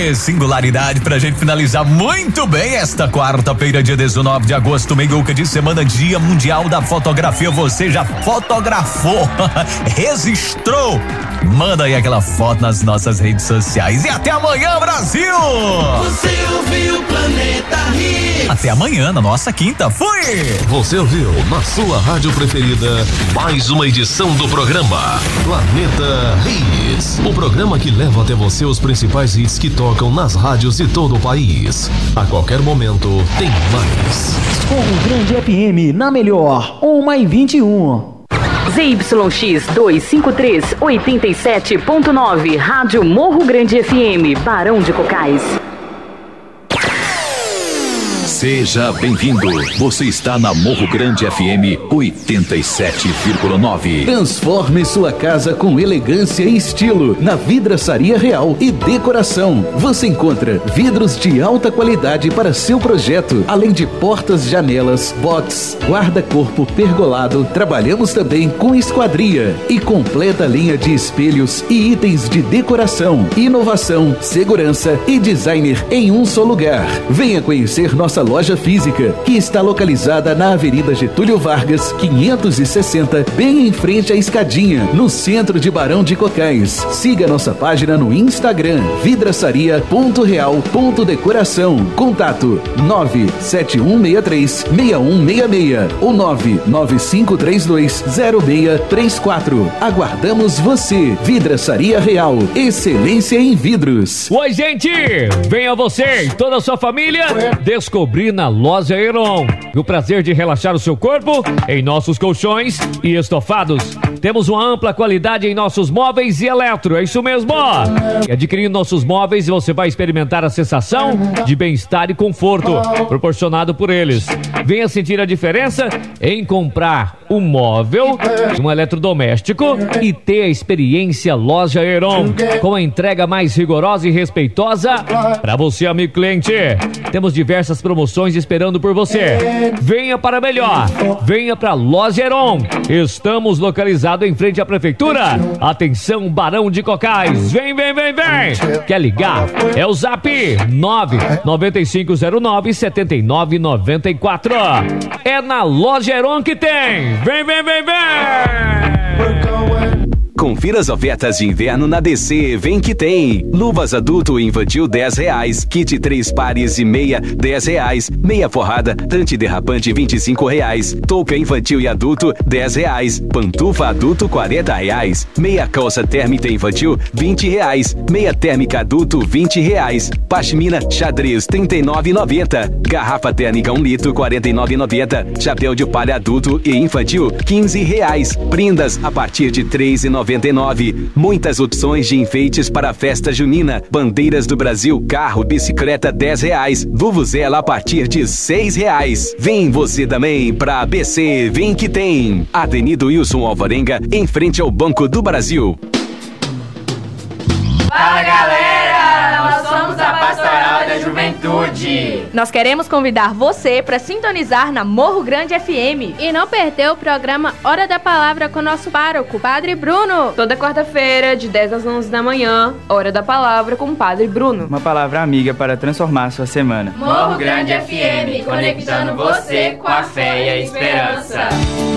Que singularidade pra gente finalizar muito bem esta quarta-feira, dia 19 de agosto, meiuca de semana, Dia Mundial da Fotografia. Você já fotografou, registrou? Manda aí aquela foto nas nossas redes sociais. E até amanhã, Brasil! Você ouviu Planeta Hits. Até amanhã, na nossa quinta. Fui! Você ouviu na sua rádio preferida mais uma edição do programa Planeta Hits. O programa que leva até você os principais hits que tocam nas rádios de todo o país. A qualquer momento tem mais. Morro Grande FM, na melhor, 1h21. ZYX 253 87.9, Rádio Morro Grande FM, Barão de Cocais. Seja bem-vindo. Você está na Morro Grande FM 87,9. Transforme sua casa com elegância e estilo na Vidraçaria Real e Decoração. Você encontra vidros de alta qualidade para seu projeto, além de portas, janelas, box, guarda-corpo pergolado. Trabalhamos também com esquadria e completa linha de espelhos e itens de decoração, inovação, segurança e designer em um só lugar. Venha conhecer nossa loja física, que está localizada na Avenida Getúlio Vargas, 560, bem em frente à Escadinha, no centro de Barão de Cocais. Siga nossa página no Instagram, vidraçaria.real.decoração. Contato 97163-6166 ou 99532-0634. Aguardamos você. Vidraçaria Real, excelência em vidros. Oi, gente! Venha você e toda a sua família descobrir na Loja Heron o prazer de relaxar o seu corpo em nossos colchões e estofados. Temos uma ampla qualidade em nossos móveis e eletro, é isso mesmo, ó. E adquirindo nossos móveis, você vai experimentar a sensação de bem-estar e conforto proporcionado por eles. Venha sentir a diferença em comprar um móvel, um eletrodoméstico e ter a experiência Loja Heron, com a entrega mais rigorosa e respeitosa para você, amigo cliente. Temos diversas promoções esperando por você. Venha para melhor, venha para Loja Heron. Estamos localizados em frente à prefeitura. Atenção, Barão de Cocais. Vem, vem, vem, vem. Quer ligar? É o Zap 99509-7994. É na Loja Heron que tem. Vem, vem, vem, vem. Confira as ofertas de inverno na DC, vem que tem. Luvas adulto e infantil R$10, kit 3 pares e meia R$10, meia forrada antiderrapante R$25, touca infantil e adulto R$10, pantufa adulto R$40, meia calça térmica infantil R$20, meia térmica adulto R$20, pashmina xadrez R$39,90, garrafa térmica 1 litro R$49,90, chapéu de palha adulto e infantil R$15, prendas a partir de R$3,99. Muitas opções de enfeites para a festa junina. Bandeiras do Brasil, carro, bicicleta R$10. Vuvuzela a partir de R$6. Vem você também pra ABC, vem que tem. Avenida Wilson Alvarenga, em frente ao Banco do Brasil. Fala, galera! Nós somos a Pastoral da Juventude. Nós queremos convidar você para sintonizar na Morro Grande FM e não perder o programa Hora da Palavra com nosso pároco, Padre Bruno. Toda quarta-feira, de 10 às 11 da manhã, Hora da Palavra com o Padre Bruno. Uma palavra amiga para transformar sua semana. Morro Grande FM, conectando você com a fé e a esperança.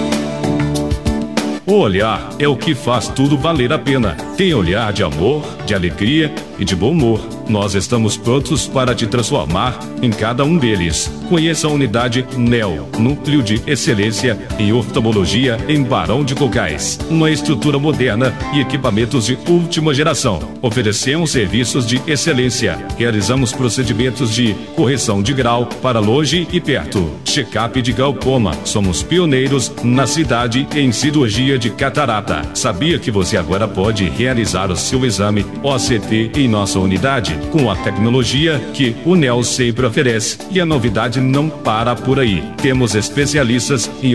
O olhar é o que faz tudo valer a pena. Tem olhar de amor, de alegria e de bom humor. Nós estamos prontos para te transformar em cada um deles. Conheça a unidade NEL, Núcleo de Excelência em Oftalmologia em Barão de Cocais. Uma estrutura moderna e equipamentos de última geração. Oferecemos serviços de excelência. Realizamos procedimentos de correção de grau para longe e perto. Check-up de glaucoma. Somos pioneiros na cidade em cirurgia de catarata. Sabia que você agora pode realizar o seu exame OCT em nossa unidade? Com a tecnologia que o NEL sempre oferece. E a novidade não para por aí. Temos especialistas em